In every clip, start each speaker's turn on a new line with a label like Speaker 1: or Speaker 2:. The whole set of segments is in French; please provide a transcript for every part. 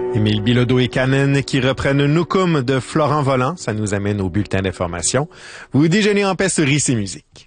Speaker 1: Émile Bilodeau et Canen qui reprennent Nukum de Florent Volant. Ça nous amène au bulletin d'information. Vous déjeunez en paix sur ICI Musique.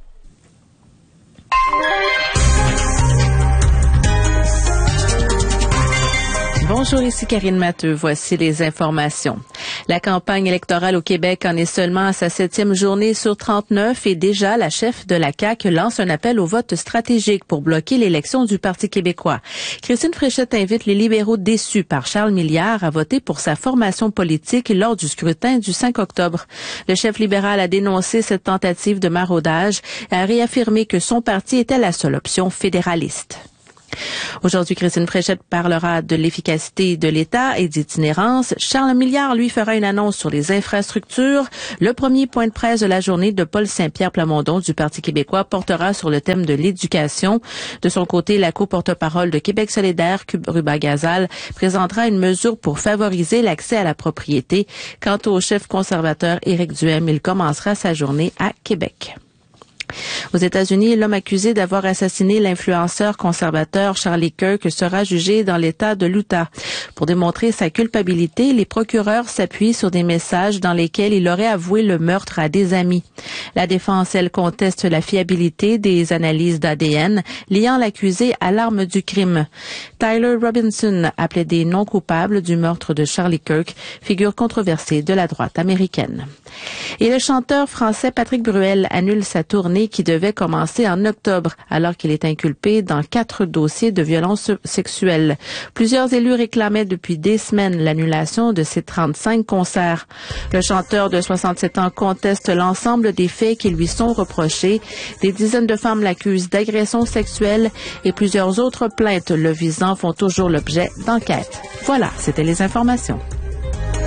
Speaker 2: Bonjour, ici Karine Matteux. Voici les informations. La campagne électorale au Québec en est seulement à sa 7e journée sur 39 et déjà la chef de la CAQ lance un appel au vote stratégique pour bloquer l'élection du Parti québécois. Christine Fréchette invite les libéraux déçus par Charles Milliard à voter pour sa formation politique lors du scrutin du 5 octobre. Le chef libéral a dénoncé cette tentative de maraudage et a réaffirmé que son parti était la seule option fédéraliste. Aujourd'hui, Christine Fréchette parlera de l'efficacité de l'État et d'itinérance. Charles Milliard, lui, fera une annonce sur les infrastructures. Le premier point de presse de la journée de Paul Saint-Pierre Plamondon du Parti québécois portera sur le thème de l'éducation. De son côté, la co-porte-parole de Québec solidaire, Ruba Gazal, présentera une mesure pour favoriser l'accès à la propriété. Quant au chef conservateur Éric Duhem, il commencera sa journée à Québec. Aux États-Unis, l'homme accusé d'avoir assassiné l'influenceur conservateur Charlie Kirk sera jugé dans l'État de l'Utah. Pour démontrer sa culpabilité, les procureurs s'appuient sur des messages dans lesquels il aurait avoué le meurtre à des amis. La défense, elle, conteste la fiabilité des analyses d'ADN liant l'accusé à l'arme du crime. Tyler Robinson, appelé des non coupables du meurtre de Charlie Kirk, figure controversée de la droite américaine. Et le chanteur français Patrick Bruel annule sa tournée qui devait commencer en octobre, alors qu'il est inculpé dans 4 dossiers de violences sexuelles. Plusieurs élus réclamaient depuis des semaines l'annulation de ses 35 concerts. Le chanteur de 67 ans conteste l'ensemble des faits qui lui sont reprochés. Des dizaines de femmes l'accusent d'agression sexuelle et plusieurs autres plaintes le visant font toujours l'objet d'enquêtes. Voilà, c'était les informations.